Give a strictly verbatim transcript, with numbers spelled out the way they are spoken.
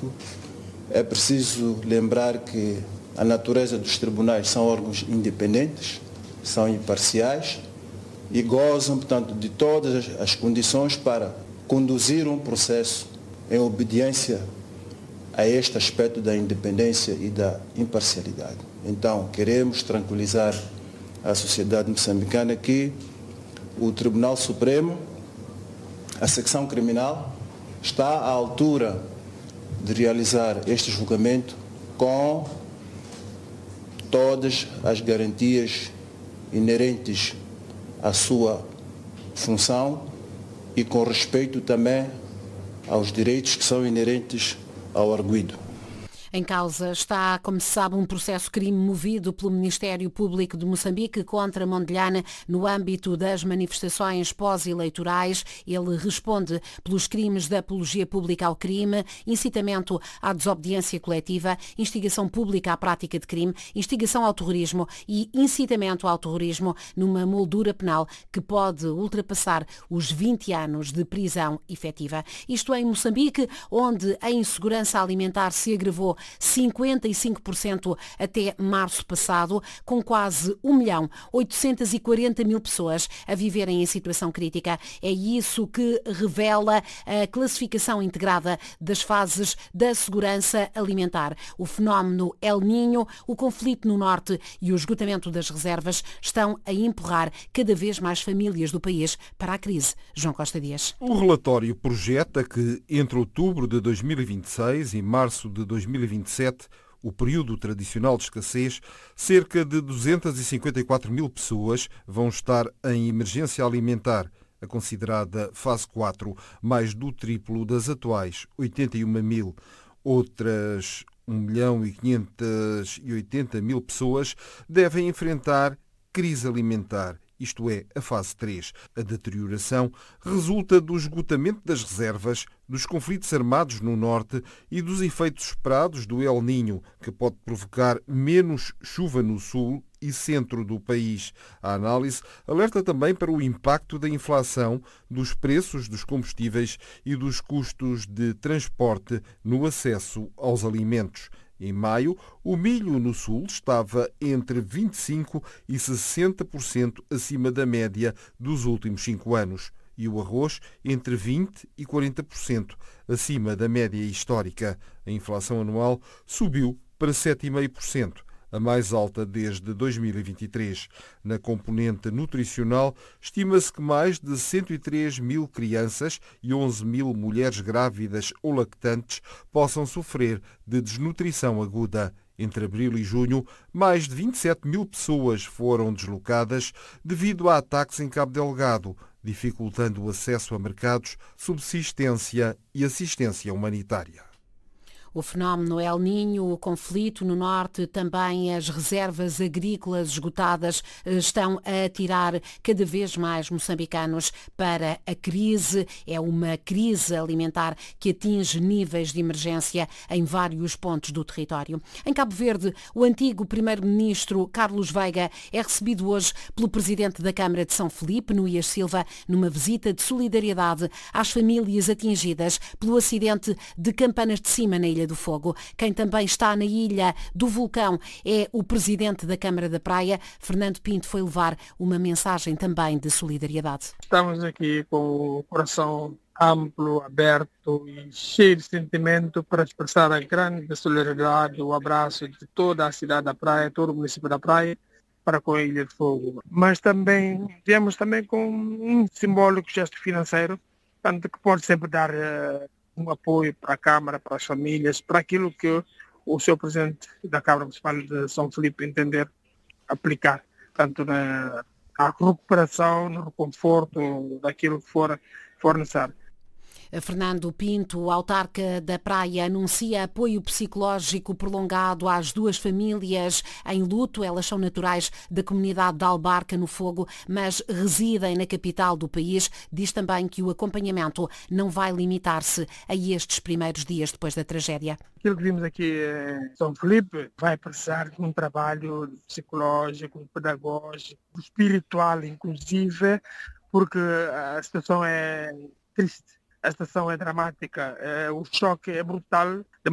Público, é preciso lembrar que a natureza dos tribunais são órgãos independentes, são imparciais e gozam, portanto, de todas as condições para conduzir um processo em obediência a este aspecto da independência e da imparcialidade. Então, queremos tranquilizar a sociedade moçambicana que o Tribunal Supremo, a secção criminal, está à altura de realizar este julgamento com todas as garantias inerentes à sua função e com respeito também aos direitos que são inerentes ao arguido. Em causa está, como se sabe, um processo crime movido pelo Ministério Público de Moçambique contra Mondlane no âmbito das manifestações pós-eleitorais. Ele responde pelos crimes de apologia pública ao crime, incitamento à desobediência coletiva, instigação pública à prática de crime, instigação ao terrorismo e incitamento ao terrorismo numa moldura penal que pode ultrapassar os vinte anos de prisão efetiva. Isto em Moçambique, onde a insegurança alimentar se agravou cinquenta e cinco por cento até março passado, com quase um milhão oitocentos e quarenta mil pessoas a viverem em situação crítica. É isso que revela a classificação integrada das fases da segurança alimentar. O fenómeno El Niño, o conflito no norte e o esgotamento das reservas estão a empurrar cada vez mais famílias do país para a crise. João Costa Dias. O relatório projeta que entre outubro de dois mil e vinte e seis e março de dois mil e vinte e sete, o período tradicional de escassez, cerca de duzentos e cinquenta e quatro mil pessoas vão estar em emergência alimentar, a considerada fase quatro, mais do triplo das atuais oitenta e uma mil. Outras um milhão e quinhentos e oitenta mil pessoas devem enfrentar crise alimentar, isto é, a fase três. A deterioração resulta do esgotamento das reservas, dos conflitos armados no norte e dos efeitos esperados do El Niño, que pode provocar menos chuva no sul e centro do país. A análise alerta também para o impacto da inflação, dos preços dos combustíveis e dos custos de transporte no acesso aos alimentos. Em maio, o milho no sul estava entre vinte e cinco por cento e sessenta por cento acima da média dos últimos cinco anos e o arroz entre vinte por cento e quarenta por cento acima da média histórica. A inflação anual subiu para sete vírgula cinco por cento, a mais alta desde dois mil e vinte e três. Na componente nutricional, estima-se que mais de cento e três mil crianças e onze mil mulheres grávidas ou lactantes possam sofrer de desnutrição aguda. Entre abril e junho, mais de vinte e sete mil pessoas foram deslocadas devido a ataques em Cabo Delgado, dificultando o acesso a mercados, subsistência e assistência humanitária. O fenómeno El Niño, o conflito no norte, também as reservas agrícolas esgotadas estão a atirar cada vez mais moçambicanos para a crise. É uma crise alimentar que atinge níveis de emergência em vários pontos do território. Em Cabo Verde, o antigo primeiro-ministro Carlos Veiga é recebido hoje pelo presidente da Câmara de São Felipe, Núñez Silva, numa visita de solidariedade às famílias atingidas pelo acidente de Campanas de Cima na Ilha do Fogo. Quem também está na Ilha do Vulcão é o presidente da Câmara da Praia. Fernando Pinto foi levar uma mensagem também de solidariedade. Estamos aqui com o coração amplo, aberto e cheio de sentimento para expressar a grande solidariedade, o abraço de toda a cidade da Praia, todo o município da Praia, para com a Ilha do Fogo. Mas também viemos também com um simbólico gesto financeiro, tanto que pode sempre dar uh, um apoio para a Câmara, para as famílias, para aquilo que o senhor Presidente da Câmara Municipal de São Felipe entender aplicar, tanto na, na recuperação, no reconforto daquilo que for, for necessário. Fernando Pinto, autarca da Praia, anuncia apoio psicológico prolongado às duas famílias em luto. Elas são naturais da comunidade de Albarca, no Fogo, mas residem na capital do país. Diz também que o acompanhamento não vai limitar-se a estes primeiros dias depois da tragédia. Aquilo que vimos aqui em São Felipe vai precisar de um trabalho psicológico, pedagógico, espiritual, inclusive, porque a situação é triste. A situação é dramática, o choque é brutal.